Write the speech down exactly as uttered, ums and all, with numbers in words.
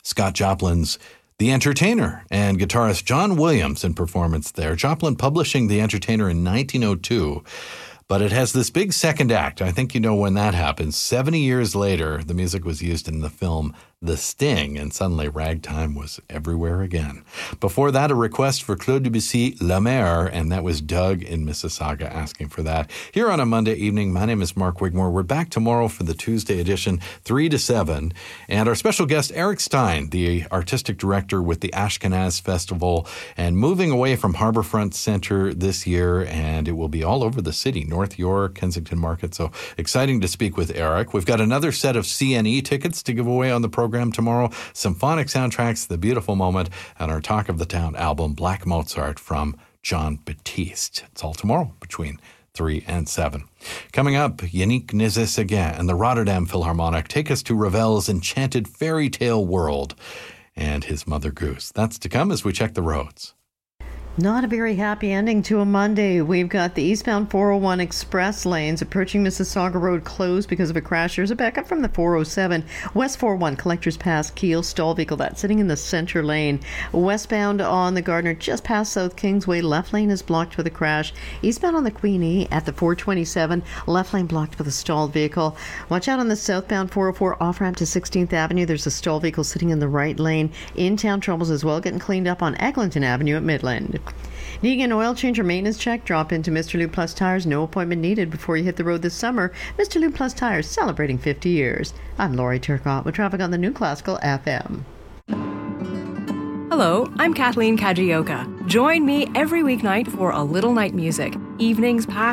Scott Joplin's The Entertainer and guitarist John Williams in performance there. Joplin publishing The Entertainer in nineteen oh two. But it has this big second act. I think you know when that happens. seventy years later, the music was used in the film The Sting, and suddenly ragtime was everywhere again. Before that, a request for Claude Debussy, La Mer, and that was Doug in Mississauga asking for that. Here on a Monday evening, my name is Mark Wigmore. We're back tomorrow for the Tuesday edition, three to seven. And our special guest, Eric Stein, the artistic director with the Ashkenaz Festival, and moving away from Harbourfront Centre this year, and it will be all over the city, North York, Kensington Market. So exciting to speak with Eric. We've got another set of C N E tickets to give away on the program tomorrow, symphonic soundtracks, The Beautiful Moment, and our Talk of the Town album, Black Mozart from John Batiste. It's all tomorrow between three and seven. Coming up, Yannick Nézet-Séguin and the Rotterdam Philharmonic take us to Ravel's enchanted fairy tale world and his Mother Goose. That's to come as we check the roads. Not a very happy ending to a Monday. We've got the eastbound four oh one express lanes approaching Mississauga Road closed because of a crash. There's a backup from the four oh seven. West four oh one, Collectors Pass, Kiel, stall vehicle. That's sitting in the center lane. Westbound on the Gardner, just past South Kingsway, left lane is blocked with a crash. Eastbound on the Queenie at the four twenty-seven, left lane blocked with a stalled vehicle. Watch out on the southbound four oh four off-ramp to sixteenth Avenue. There's a stalled vehicle sitting in the right lane. In-town troubles as well, getting cleaned up on Eglinton Avenue at Midland. Needing an oil change or maintenance check? Drop into Mister Lube Plus Tires. No appointment needed before you hit the road this summer. Mister Lube Plus Tires, celebrating fifty years. I'm Lori Turcotte with traffic on the New Classical F M. Hello, I'm Kathleen Kajioka. Join me every weeknight for A Little Night Music. Evenings packed